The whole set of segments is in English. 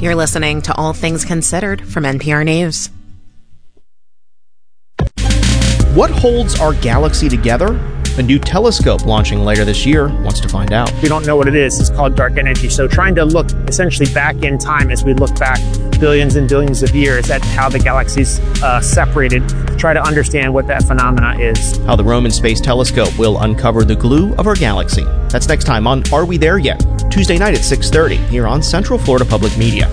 You're listening to All Things Considered from NPR News. What holds our galaxy together? A new telescope launching later this year wants to find out. We don't know what it is. It's called dark energy. So trying to look essentially back in time as we look back billions and billions of years at how the galaxy's separated, to try to understand what that phenomena is. How the Roman Space Telescope will uncover the glue of our galaxy. That's next time on Are We There Yet? Tuesday night at 6:30 here on Central Florida Public Media.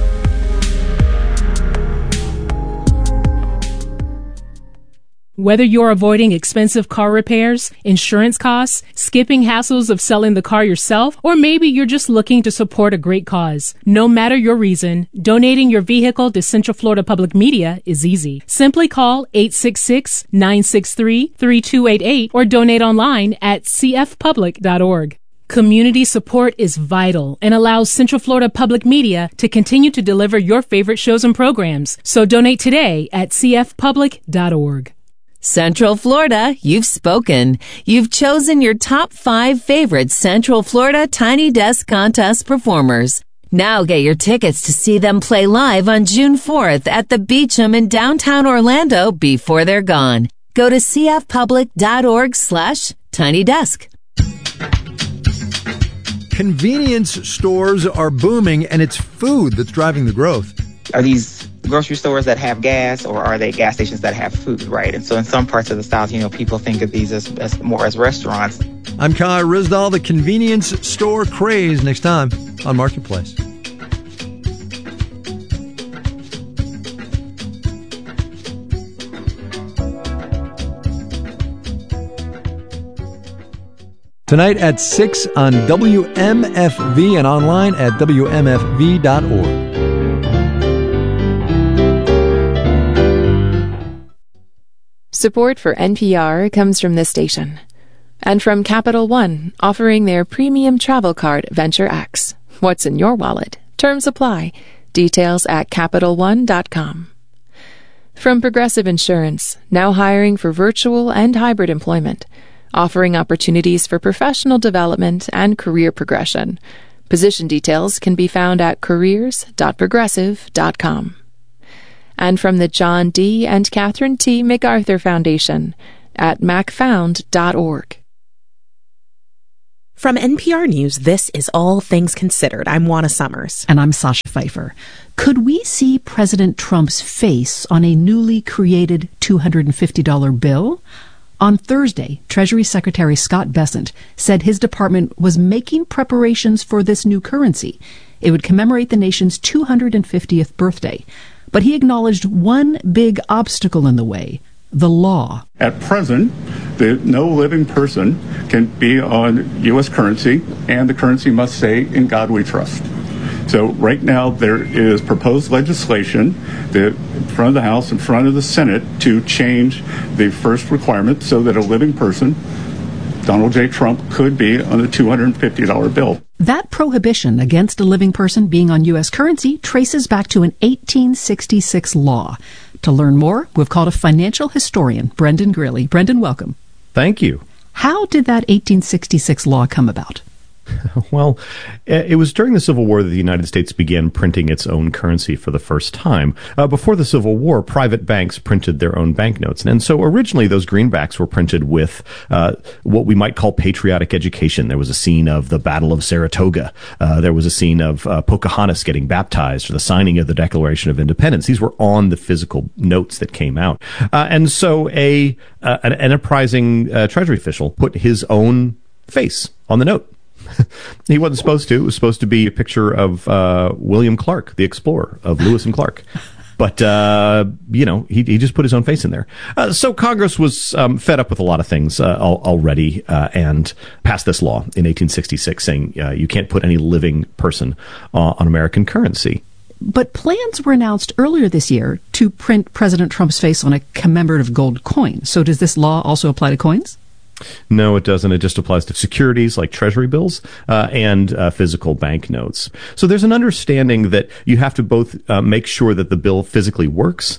Whether you're avoiding expensive car repairs, insurance costs, skipping hassles of selling the car yourself, or maybe you're just looking to support a great cause. No matter your reason, donating your vehicle to Central Florida Public Media is easy. Simply call 866-963-3288 or donate online at cfpublic.org. Community support is vital and allows Central Florida Public Media to continue to deliver your favorite shows and programs. So donate today at cfpublic.org. Central Florida, you've spoken. You've chosen your top 5 favorite Central Florida Tiny Desk Contest performers. Now get your tickets to see them play live on June 4th at the Beecham in downtown Orlando before they're gone. Go to cfpublic.org/tinydesk. Convenience stores are booming, and it's food that's driving the growth. Are these grocery stores that have gas, or are they gas stations that have food, right? And so in some parts of the South, people think of these as more as restaurants. I'm Kai Rizdal, the convenience store craze, next time on Marketplace. Tonight at 6 on WMFV and online at WMFV.org. Support for NPR comes from this station and from Capital One, offering their premium travel card Venture X. What's in your wallet? Terms apply. Details at CapitalOne.com. From Progressive Insurance, now hiring for virtual and hybrid employment, offering opportunities for professional development and career progression. Position details can be found at careers.progressive.com. And from the John D. and Catherine T. MacArthur Foundation at macfound.org. From NPR News, this is All Things Considered. I'm Juana Summers. And I'm Sasha Pfeiffer. Could we see President Trump's face on a newly created $250 bill? On Thursday, Treasury Secretary Scott Bessent said his department was making preparations for this new currency. It would commemorate the nation's 250th birthday. But he acknowledged one big obstacle in the way, the law. At present, no living person can be on U.S. currency, and the currency must say, "In God we trust." So right now there is proposed legislation in front of the House, in front of the Senate, to change the first requirement so that a living person, Donald J. Trump, could be on a $250 bill. That prohibition against a living person being on U.S. currency traces back to an 1866 law. To learn more, we've called a financial historian, Brendan Greeley. Brendan, welcome. Thank you. How did that 1866 law come about? Well, it was during the Civil War that the United States began printing its own currency for the first time. Before the Civil War, private banks printed their own banknotes. And so originally those greenbacks were printed with what we might call patriotic education. There was a scene of the Battle of Saratoga. There was a scene of Pocahontas getting baptized or the signing of the Declaration of Independence. These were on the physical notes that came out. And so an enterprising Treasury official put his own face on the note. He wasn't supposed to. It was supposed to be a picture of William Clark, the explorer, of Lewis and Clark. But, he just put his own face in there. So Congress was fed up with a lot of things already and passed this law in 1866 saying you can't put any living person on American currency. But plans were announced earlier this year to print President Trump's face on a commemorative gold coin. So does this law also apply to coins? No, it doesn't. It just applies to securities like treasury bills and physical banknotes. So there's an understanding that you have to both make sure that the bill physically works,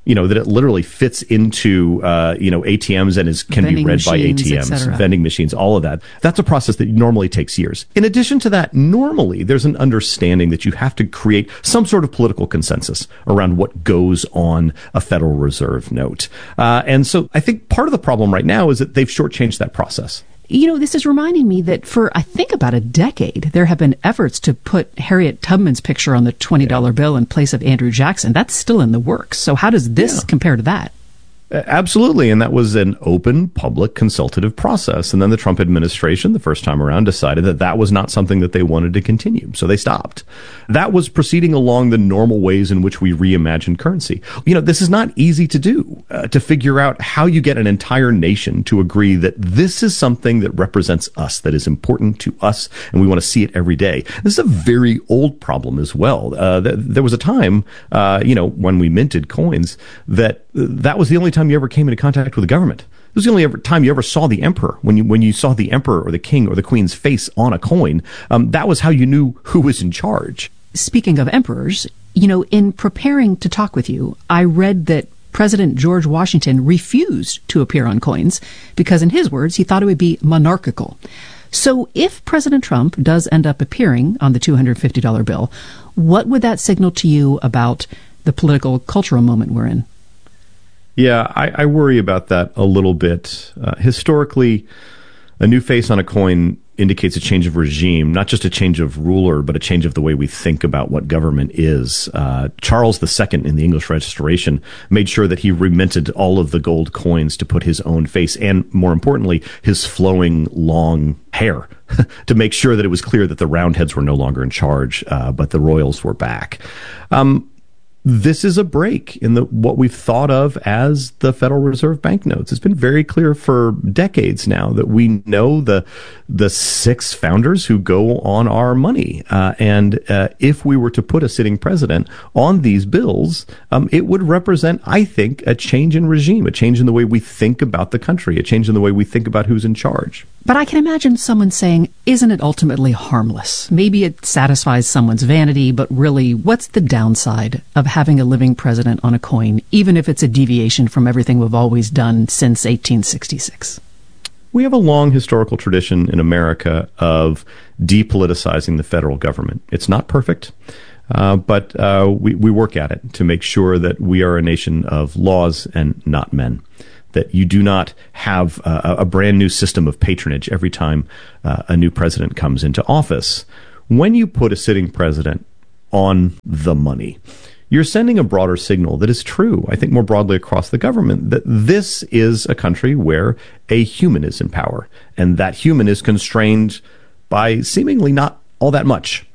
that it literally fits into, ATMs and can be read by ATMs, vending machines, all of that. That's a process that normally takes years. In addition to that, normally there's an understanding that you have to create some sort of political consensus around what goes on a Federal Reserve note. And so I think part of the problem right now is that they've shortchanged that process. This is reminding me that for, I think, about a decade, there have been efforts to put Harriet Tubman's picture on the $20 bill in place of Andrew Jackson. That's still in the works. So how does this compare to that? Absolutely. And that was an open, public, consultative process. And then the Trump administration, the first time around, decided that that was not something that they wanted to continue. So they stopped. That was proceeding along the normal ways in which we reimagine currency. This is not easy to do, to figure out how you get an entire nation to agree that this is something that represents us, that is important to us, and we want to see it every day. This is a very old problem as well. There was a time, when we minted coins, that was the only time you ever came into contact with the government. It was the only time you ever saw the emperor. When you saw the emperor or the king or the queen's face on a coin, that was how you knew who was in charge. Speaking of emperors, in preparing to talk with you, I read that President George Washington refused to appear on coins because, in his words, he thought it would be monarchical. So if President Trump does end up appearing on the $250 bill, what would that signal to you about the political cultural moment we're in? Yeah, I worry about that a little bit. Historically, a new face on a coin indicates a change of regime, not just a change of ruler, but a change of the way we think about what government is. Charles II in the English Restoration made sure that he reminted all of the gold coins to put his own face and, more importantly, his flowing long hair to make sure that it was clear that the Roundheads were no longer in charge, but the royals were back. This is a break in what we've thought of as the Federal Reserve banknotes. It's been very clear for decades now that we know the six founders who go on our money. And if we were to put a sitting president on these bills, it would represent, I think, a change in regime, a change in the way we think about the country, a change in the way we think about who's in charge. But I can imagine someone saying, isn't it ultimately harmless? Maybe it satisfies someone's vanity, but really, what's the downside of having a living president on a coin, even if it's a deviation from everything we've always done since 1866? We have a long historical tradition in America of depoliticizing the federal government. It's not perfect, but we work at it to make sure that we are a nation of laws and not men. That you do not have a brand new system of patronage every time a new president comes into office. When you put a sitting president on the money, you're sending a broader signal that is true, I think, more broadly across the government, that this is a country where a human is in power, and that human is constrained by seemingly not all that much.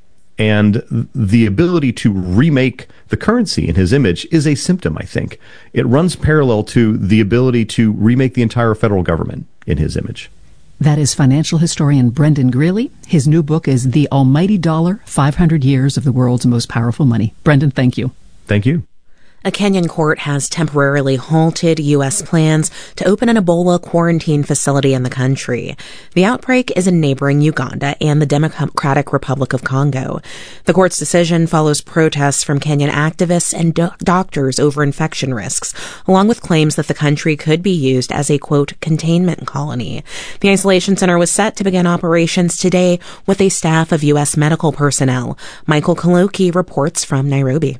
And the ability to remake the currency in his image is a symptom, I think. It runs parallel to the ability to remake the entire federal government in his image. That is financial historian Brendan Greeley. His new book is The Almighty Dollar, 500 Years of the World's Most Powerful Money. Brendan, thank you. Thank you. A Kenyan court has temporarily halted U.S. plans to open an Ebola quarantine facility in the country. The outbreak is in neighboring Uganda and the Democratic Republic of Congo. The court's decision follows protests from Kenyan activists and doctors over infection risks, along with claims that the country could be used as a, quote, containment colony. The isolation center was set to begin operations today with a staff of U.S. medical personnel. Michael Kaloki reports from Nairobi.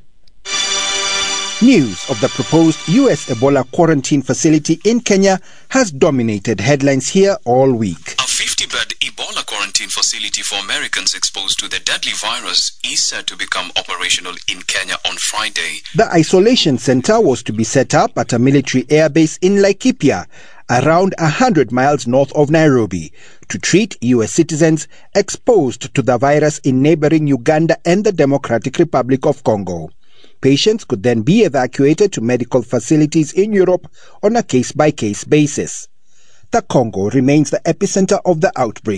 News of the proposed U.S. Ebola quarantine facility in Kenya has dominated headlines here all week. A 50-bed Ebola quarantine facility for Americans exposed to the deadly virus is set to become operational in Kenya on Friday. The isolation center was to be set up at a military airbase in Laikipia, around 100 miles north of Nairobi, to treat U.S. citizens exposed to the virus in neighboring Uganda and the Democratic Republic of Congo. Patients could then be evacuated to medical facilities in Europe on a case-by-case basis. The Congo remains the epicenter of the outbreak,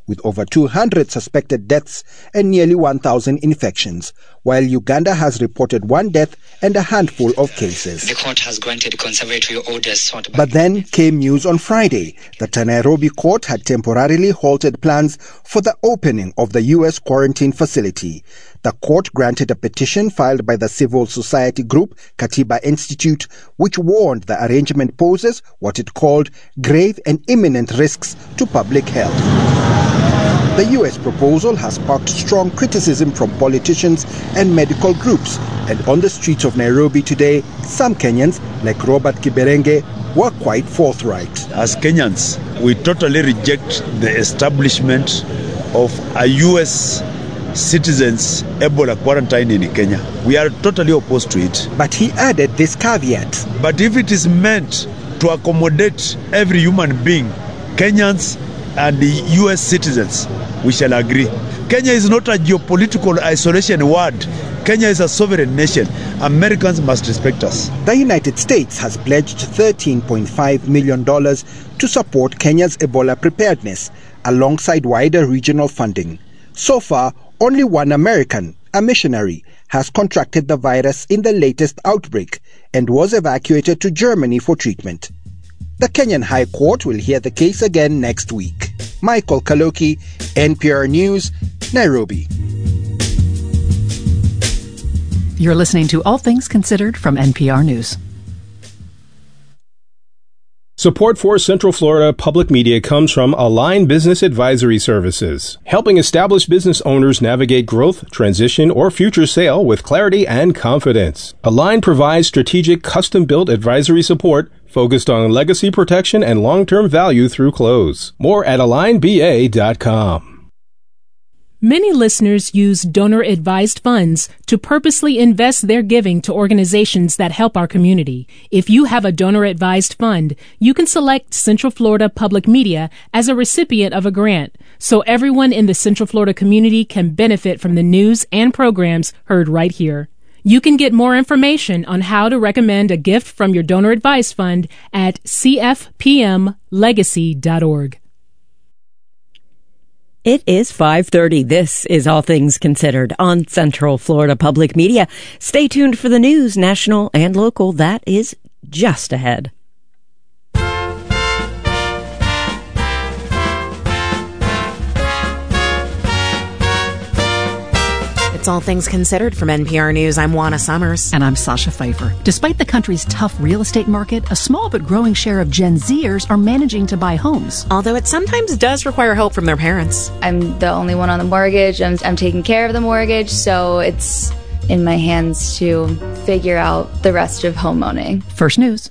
with over 200 suspected deaths and nearly 1,000 infections, while Uganda has reported 1 death and a handful of cases. The court has granted conservatory orders sought by... But then came news on Friday that the Nairobi court had temporarily halted plans for the opening of the U.S. quarantine facility. The court granted a petition filed by the civil society group Katiba Institute, which warned the arrangement poses what it called grave and imminent risks to public health. The U.S. proposal has sparked strong criticism from politicians and medical groups, and on the streets of Nairobi today, some Kenyans, like Robert Kiberenge, were quite forthright. As Kenyans, we totally reject the establishment of a U.S. citizens Ebola quarantine in Kenya. We are totally opposed to it. But he added this caveat. But if it is meant to accommodate every human being, Kenyans and the U.S. citizens, we shall agree. Kenya is not a geopolitical isolation ward. Kenya is a sovereign nation. Americans must respect us. The United States has pledged $13.5 million to support Kenya's Ebola preparedness, alongside wider regional funding. So far, only one American, a missionary, has contracted the virus in the latest outbreak and was evacuated to Germany for treatment. The Kenyan High Court will hear the case again next week. Michael Kaloki, NPR News, Nairobi. You're listening to All Things Considered from NPR News. Support for Central Florida Public Media comes from Align Business Advisory Services, helping established business owners navigate growth, transition, or future sale with clarity and confidence. Align provides strategic, custom-built advisory support focused on legacy protection and long-term value through close. More at alignba.com. Many listeners use donor-advised funds to purposely invest their giving to organizations that help our community. If you have a donor-advised fund, you can select Central Florida Public Media as a recipient of a grant, so everyone in the Central Florida community can benefit from the news and programs heard right here. You can get more information on how to recommend a gift from your donor-advised fund at cfpmlegacy.org. It is 5:30. This is All Things Considered on Central Florida Public Media. Stay tuned for the news, national and local. That is just ahead. It's All Things Considered from NPR News. I'm Juana Summers. And I'm Sasha Pfeiffer. Despite the country's tough real estate market, a small but growing share of Gen Zers are managing to buy homes. Although it sometimes does require help from their parents. I'm the only one on the mortgage. I'm taking care of the mortgage, so it's in my hands to figure out the rest of homeowning. First News.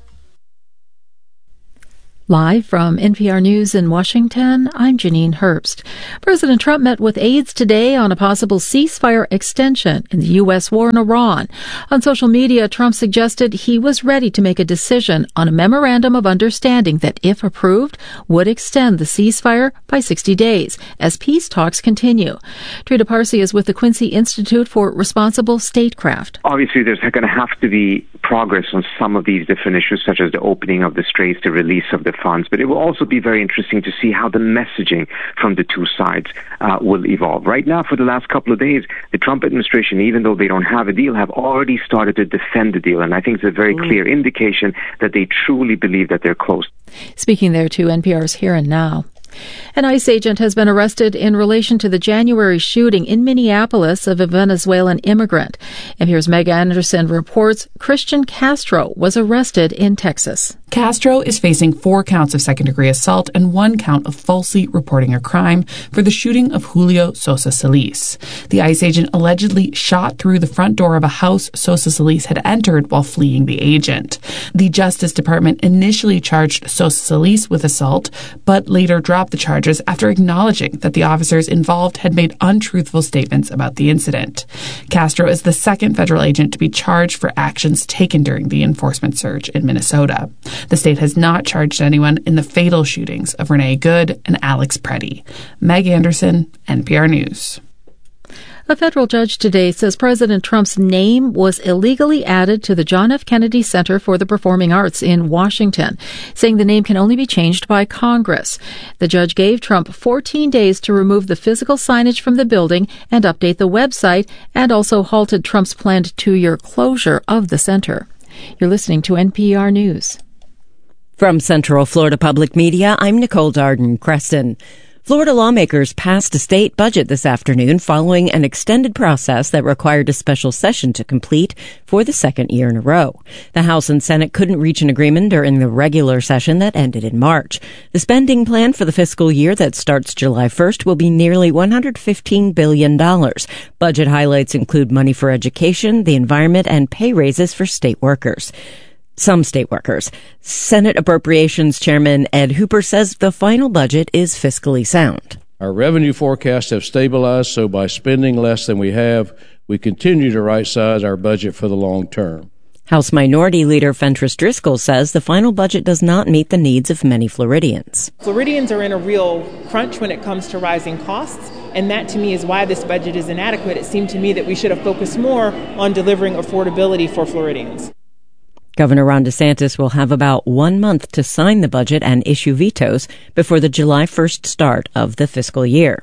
Live from NPR News in Washington, I'm Janine Herbst. President Trump met with aides today on a possible ceasefire extension in the U.S. war in Iran. On social media, Trump suggested he was ready to make a decision on a memorandum of understanding that, if approved, would extend the ceasefire by 60 days as peace talks continue. Trita Parsi is with the Quincy Institute for Responsible Statecraft. Obviously, there's going to have to be progress on some of these different issues, such as the opening of the straits, the release of the funds. But it will also be very interesting to see how the messaging from the two sides will evolve. Right now, for the last couple of days, the Trump administration, even though they don't have a deal, have already started to defend the deal. And I think it's a very clear indication that they truly believe that they're close. Speaking there to NPR's Here and Now. An ICE agent has been arrested in relation to the January shooting in Minneapolis of a Venezuelan immigrant. NPR's Meg Anderson reports Christian Castro was arrested in Texas. Castro is facing 4 counts of second-degree assault and 1 count of falsely reporting a crime for the shooting of Julio Sosa Solis. The ICE agent allegedly shot through the front door of a house Sosa Solis had entered while fleeing the agent. The Justice Department initially charged Sosa Solis with assault, but later dropped the charges after acknowledging that the officers involved had made untruthful statements about the incident. Castro is the second federal agent to be charged for actions taken during the enforcement surge in Minnesota. The state has not charged anyone in the fatal shootings of Renee Good and Alex Preddy. Meg Anderson, NPR News. A federal judge today says President Trump's name was illegally added to the John F. Kennedy Center for the Performing Arts in Washington, saying the name can only be changed by Congress. The judge gave Trump 14 days to remove the physical signage from the building and update the website, and also halted Trump's planned 2-year closure of the center. You're listening to NPR News. From Central Florida Public Media, I'm Nicole Darden-Creston. Florida lawmakers passed a state budget this afternoon following an extended process that required a special session to complete for the second year in a row. The House and Senate couldn't reach an agreement during the regular session that ended in March. The spending plan for the fiscal year that starts July 1st will be nearly $115 billion. Budget highlights include money for education, the environment, and pay raises for state workers. Some state workers. Senate Appropriations Chairman Ed Hooper says the final budget is fiscally sound. Our revenue forecasts have stabilized, so by spending less than we have, we continue to right-size our budget for the long term. House Minority Leader Fentress Driscoll says the final budget does not meet the needs of many Floridians. Floridians are in a real crunch when it comes to rising costs, and that to me is why this budget is inadequate. It seemed to me that we should have focused more on delivering affordability for Floridians. Governor Ron DeSantis will have about 1 month to sign the budget and issue vetoes before the July 1st start of the fiscal year.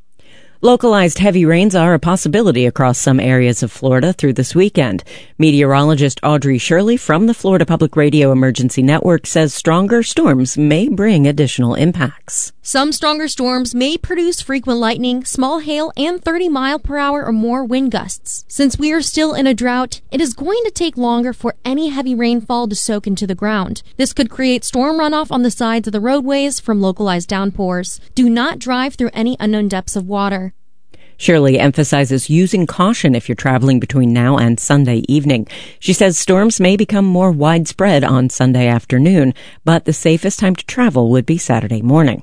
Localized heavy rains are a possibility across some areas of Florida through this weekend. Meteorologist Audrey Shirley from the Florida Public Radio Emergency Network says stronger storms may bring additional impacts. Some stronger storms may produce frequent lightning, small hail, and 30-mile-per-hour or more wind gusts. Since we are still in a drought, it is going to take longer for any heavy rainfall to soak into the ground. This could create storm runoff on the sides of the roadways from localized downpours. Do not drive through any unknown depths of water. Shirley emphasizes using caution if you're traveling between now and Sunday evening. She says storms may become more widespread on Sunday afternoon, but the safest time to travel would be Saturday morning.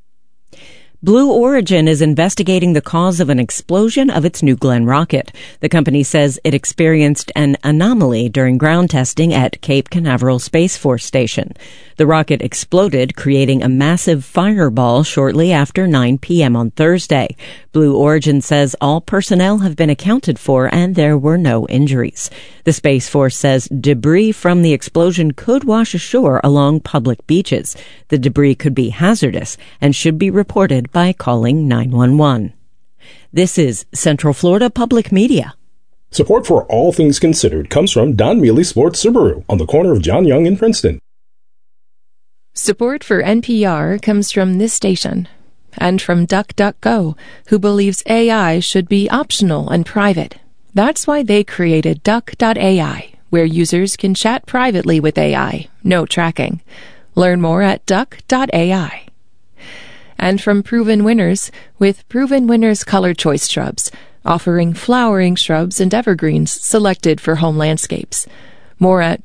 Blue Origin is investigating the cause of an explosion of its New Glenn rocket. The company says it experienced an anomaly during ground testing at Cape Canaveral Space Force Station. The rocket exploded, creating a massive fireball shortly after 9 p.m. on Thursday. Blue Origin says all personnel have been accounted for and there were no injuries. The Space Force says debris from the explosion could wash ashore along public beaches. The debris could be hazardous and should be reported by calling 911. This is Central Florida Public Media. Support for All Things Considered comes from Don Mealy Sports Subaru on the corner of John Young and Princeton. Support for NPR comes from this station and from DuckDuckGo, who believes AI should be optional and private. That's why they created Duck.ai, where users can chat privately with AI, no tracking. Learn more at Duck.ai. And from Proven Winners, with Proven Winners Color Choice Shrubs, offering flowering shrubs and evergreens selected for home landscapes. More at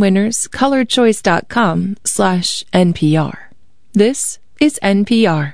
provenwinnerscolorchoice.com/NPR. This is NPR.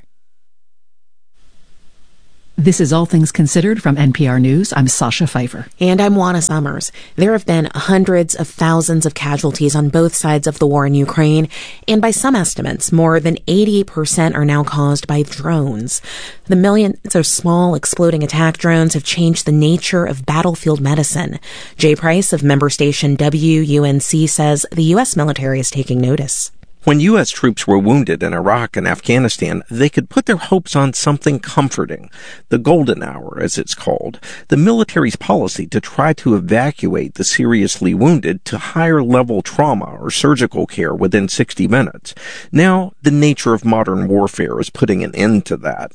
This is All Things Considered from NPR News. I'm Sasha Pfeiffer. And I'm Juana Summers. There have been hundreds of thousands of casualties on both sides of the war in Ukraine, and by some estimates, more than 80% are now caused by drones. The millions of small exploding attack drones have changed the nature of battlefield medicine. Jay Price of member station WUNC says the U.S. military is taking notice. When U.S. troops were wounded in Iraq and Afghanistan, they could put their hopes on something comforting, the golden hour, as it's called, the military's policy to try to evacuate the seriously wounded to higher-level trauma or surgical care within 60 minutes. Now, the nature of modern warfare is putting an end to that.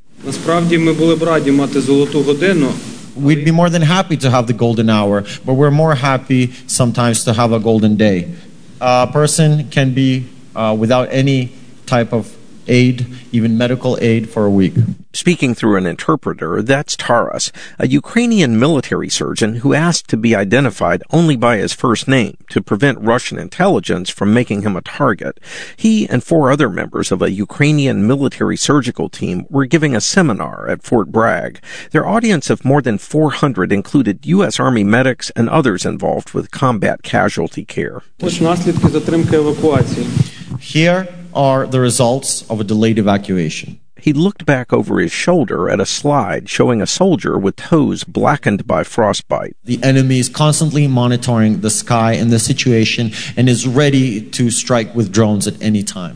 We'd be more than happy to have the golden hour, but we're more happy sometimes to have a golden day. A person can be without any type of aid, even medical aid, for a week. Speaking through an interpreter, that's Taras, a Ukrainian military surgeon who asked to be identified only by his first name to prevent Russian intelligence from making him a target. He and 4 other members of a Ukrainian military surgical team were giving a seminar at Fort Bragg. Their audience of more than 400 included U.S. Army medics and others involved with combat casualty care. Here are the results of a delayed evacuation. he looked back over his shoulder at a slide showing a soldier with toes blackened by frostbite. The enemy is constantly monitoring the sky and the situation and is ready to strike with drones at any time.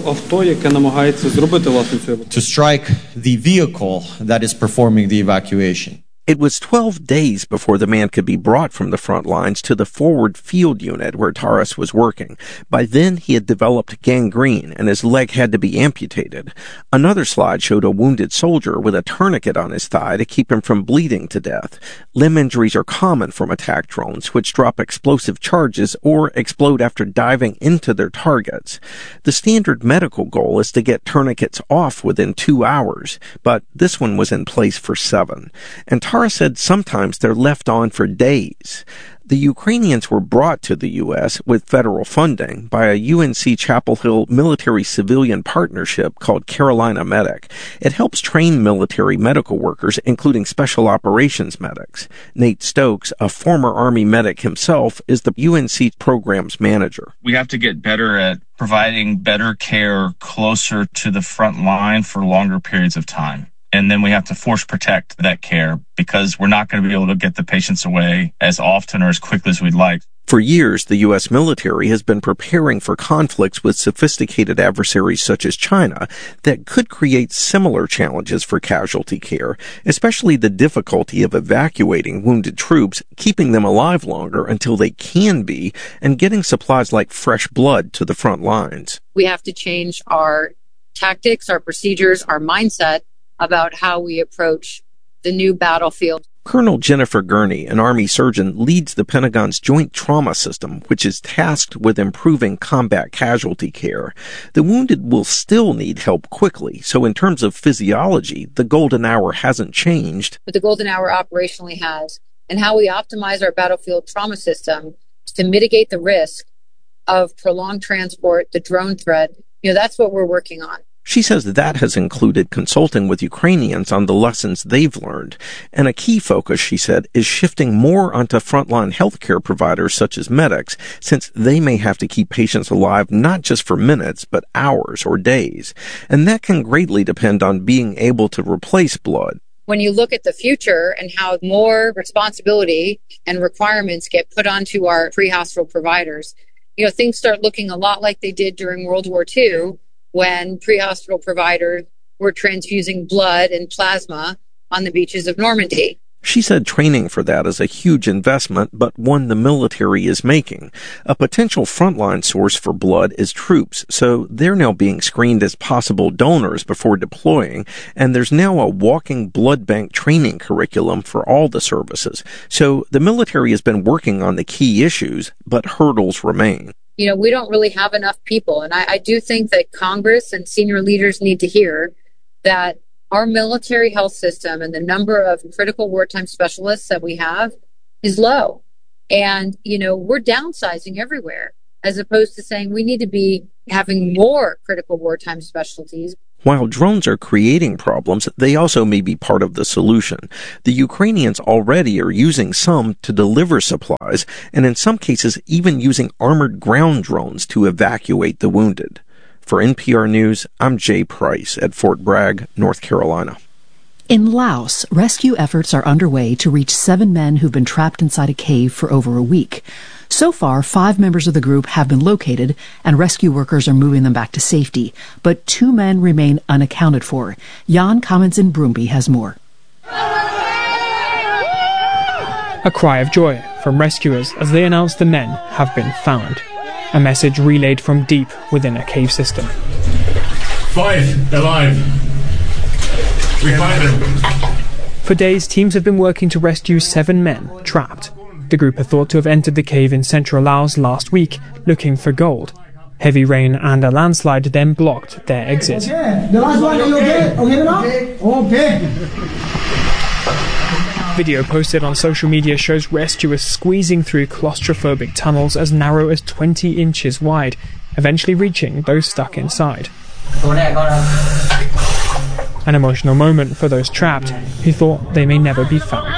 To strike the vehicle that is performing the evacuation. It was 12 days before the man could be brought from the front lines to the forward field unit where Taras was working. By then, he had developed gangrene and his leg had to be amputated. Another slide showed a wounded soldier with a tourniquet on his thigh to keep him from bleeding to death. Limb injuries are common from attack drones, which drop explosive charges or explode after diving into their targets. The standard medical goal is to get tourniquets off within 2 hours, but this one was in place for 7. And Taras said sometimes they're left on for days. The Ukrainians were brought to the U.S. with federal funding by a UNC Chapel Hill military-civilian partnership called Carolina Medic. It helps train military medical workers, including special operations medics. Nate Stokes, a former Army medic himself, is the UNC program's manager. We have to get better at providing better care closer to the front line for longer periods of time. And then we have to force protect that care because we're not going to be able to get the patients away as often or as quickly as we'd like. For years, the U.S. military has been preparing for conflicts with sophisticated adversaries such as China that could create similar challenges for casualty care, especially the difficulty of evacuating wounded troops, keeping them alive longer until they can be, and getting supplies like fresh blood to the front lines. We have to change our tactics, our procedures, our mindset about how we approach the new battlefield. Colonel Jennifer Gurney, an Army surgeon, leads the Pentagon's Joint Trauma System, which is tasked with improving combat casualty care. The wounded will still need help quickly, so in terms of physiology, the golden hour hasn't changed. But the golden hour operationally has, and how we optimize our battlefield trauma system to mitigate the risk of prolonged transport, the drone threat, that's what we're working on. She says that has included consulting with Ukrainians on the lessons they've learned. And a key focus, she said, is shifting more onto frontline healthcare providers such as medics, since they may have to keep patients alive not just for minutes, but hours or days. And that can greatly depend on being able to replace blood. When you look at the future and how more responsibility and requirements get put onto our pre-hospital providers, things start looking a lot like they did during World War II, when pre-hospital providers were transfusing blood and plasma on the beaches of Normandy. She said training for that is a huge investment, but one the military is making. A potential frontline source for blood is troops, so they're now being screened as possible donors before deploying, and there's now a walking blood bank training curriculum for all the services. So the military has been working on the key issues, but hurdles remain. We don't really have enough people. And I do think that Congress and senior leaders need to hear that our military health system and the number of critical wartime specialists that we have is low. And, we're downsizing everywhere, as opposed to saying we need to be having more critical wartime specialties. While drones are creating problems, they also may be part of the solution. The Ukrainians already are using some to deliver supplies, and in some cases even using armored ground drones to evacuate the wounded. For NPR News, I'm Jay Price at Fort Bragg, North Carolina. In Laos, rescue efforts are underway to reach 7 men who've been trapped inside a cave for over a week. So far, 5 members of the group have been located, and rescue workers are moving them back to safety. But 2 men remain unaccounted for. Jan Kamens in Brumby has more. A cry of joy from rescuers as they announce the men have been found. A message relayed from deep within a cave system. 5 alive. We find them. For days, teams have been working to rescue 7 men trapped. The group are thought to have entered the cave in central Laos last week, looking for gold. Heavy rain and a landslide then blocked their exit. Video posted on social media shows rescuers squeezing through claustrophobic tunnels as narrow as 20 inches wide, eventually reaching those stuck inside. An emotional moment for those trapped who thought they may never be found.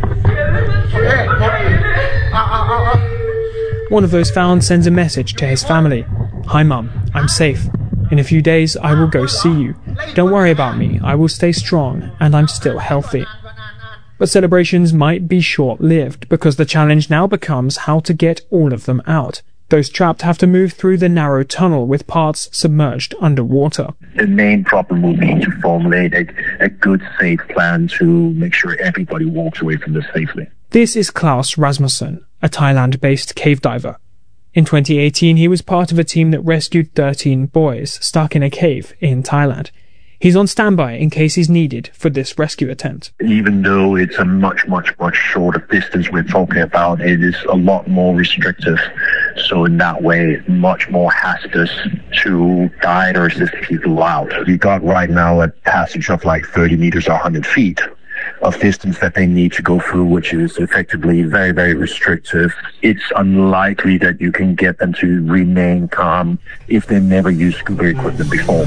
One of those found sends a message to his family. "Hi Mum, I'm safe. In a few days I will go see you. "Don't worry about me, I will stay strong, and I'm still healthy." But celebrations might be short-lived, because the challenge now becomes how to get all of them out. Those trapped have to move through the narrow tunnel with parts submerged underwater. The main problem will be to formulate a good, safe plan to make sure everybody walks away from this safely. This is Klaus Rasmussen, a Thailand-based cave diver. In 2018, he was part of a team that rescued 13 boys stuck in a cave in Thailand. He's on standby in case he's needed for this rescue attempt. Even though it's a much shorter distance we're talking about, it is a lot more restrictive. So in that way, much more hazardous to guide or assist people out. We got right now a passage of like 30 meters or 100 feet of distance that they need to go through, which is effectively very restrictive. It's unlikely that you can get them to remain calm if they've never used scuba equipment before.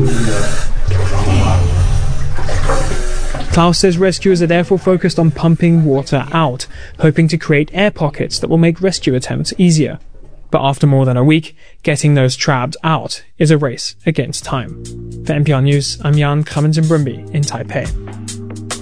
Klaus says rescuers are therefore focused on pumping water out, hoping to create air pockets that will make rescue attempts easier. But after more than a week, getting those trapped out is a race against time. For NPR News, I'm Jan Clemens in Brumby in Taipei.